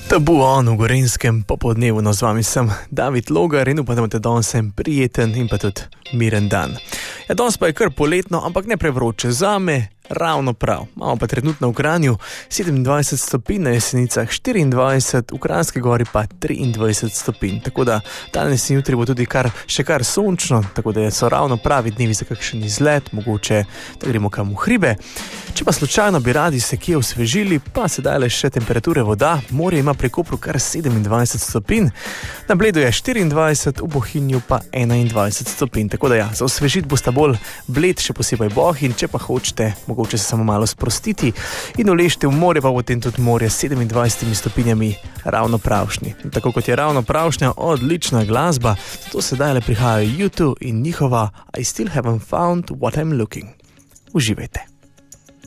Tabu on v Gorenjskem popodnevu, no z vami sem David Logar in upam, da imate danes prijeten in pa tudi miren dan. Ja, danes pa je kar poletno, ampak ne prevroče zame, ravno prav. Imamo pa trenutno v Kranju 27 stopinj, na Jesenicah 24, v Kranjski gori pa 23 stopinj. Tako da danes in jutri bo tudi še kar sončno, tako da so ravno pravi dnevi za kakšen izlet, mogoče da gremo kam v hribe. Če pa slučajno bi radi se kje osvežili, pa sedaj le še temperature voda. Morje ima pri Kopru kar 27 stopinj, na Bledu je 24, v Bohinju pa 21 stopinj. Tako da ja, za osvežiti bosta bolj Bled, še posebej Bohinj, če pa hočete mogoče se samo malo sprostiti in uležite v morje, pa potem tudi morje s 27 stopinjami ravno pravšnji. Tako kot je ravno pravšnja odlična glasba, zato sedaj le prihajajo U2 in njihova I Still Haven't Found What I'm Looking. Uživajte.